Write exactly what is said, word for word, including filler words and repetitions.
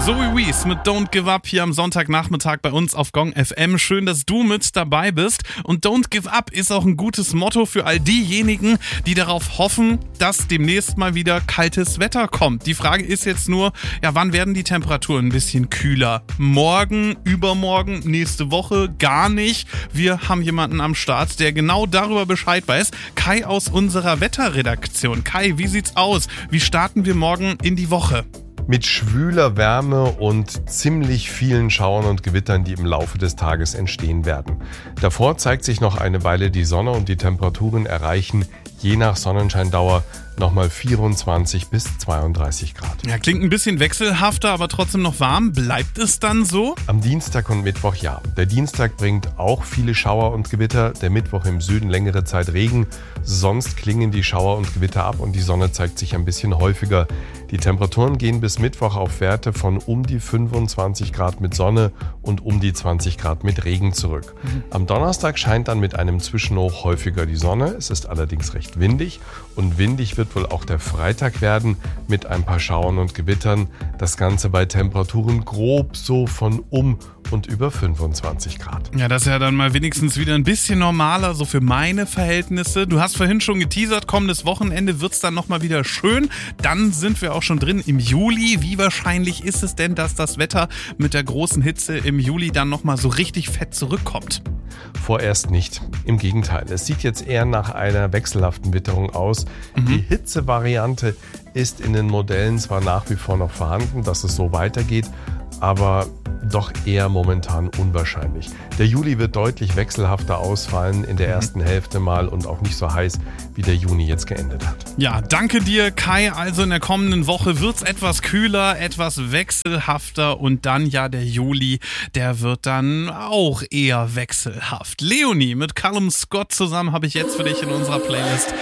Zoe Wees mit Don't Give Up hier am Sonntagnachmittag bei uns auf Gong F M. Schön, dass du mit dabei bist. Und Don't Give Up ist auch ein gutes Motto für all diejenigen, die darauf hoffen, dass demnächst mal wieder kaltes Wetter kommt. Die Frage ist jetzt nur, ja, wann werden die Temperaturen ein bisschen kühler? Morgen, übermorgen, nächste Woche, gar nicht. Wir haben jemanden am Start, der genau darüber Bescheid weiß. Kai aus unserer Wetterredaktion. Kai, wie sieht's aus? Wie starten wir morgen in die Woche? Mit schwüler Wärme und ziemlich vielen Schauern und Gewittern, die im Laufe des Tages entstehen werden. Davor zeigt sich noch eine Weile die Sonne und die Temperaturen erreichen je nach Sonnenscheindauer nochmal vierundzwanzig bis zweiunddreißig Grad. Ja, klingt ein bisschen wechselhafter, aber trotzdem noch warm. Bleibt es dann so? Am Dienstag und Mittwoch ja. Der Dienstag bringt auch viele Schauer und Gewitter, der Mittwoch im Süden längere Zeit Regen. Sonst klingen die Schauer und Gewitter ab und die Sonne zeigt sich ein bisschen häufiger. Die Temperaturen gehen bis Mittwoch auf Werte von um die fünfundzwanzig Grad mit Sonne und um die zwanzig Grad mit Regen zurück. Mhm. Am Donnerstag scheint dann mit einem Zwischenhoch häufiger die Sonne. Es ist allerdings recht windig und windig wird wohl auch der Freitag werden mit ein paar Schauern und Gewittern. Das Ganze bei Temperaturen grob so von um und über fünfundzwanzig Grad. Ja, das ist ja dann mal wenigstens wieder ein bisschen normaler, so für meine Verhältnisse. Du hast vorhin schon geteasert, kommendes Wochenende wird's dann nochmal wieder schön. Dann sind wir auch schon drin im Juli. Wie wahrscheinlich ist es denn, dass das Wetter mit der großen Hitze im Juli dann nochmal so richtig fett zurückkommt? Vorerst nicht. Im Gegenteil, es sieht jetzt eher nach einer wechselhaften Witterung aus. Mhm. Die Hitzevariante ist in den Modellen zwar nach wie vor noch vorhanden, dass es so weitergeht, aber doch eher momentan unwahrscheinlich. Der Juli wird deutlich wechselhafter ausfallen in der ersten mhm. Hälfte mal und auch nicht so heiß, wie der Juni jetzt geendet hat. Ja, danke dir, Kai. Also in der kommenden Woche wird's etwas kühler, etwas wechselhafter und dann ja der Juli, der wird dann auch eher wechselhaft. Leonie mit Callum Scott zusammen habe ich jetzt für dich in unserer Playlist.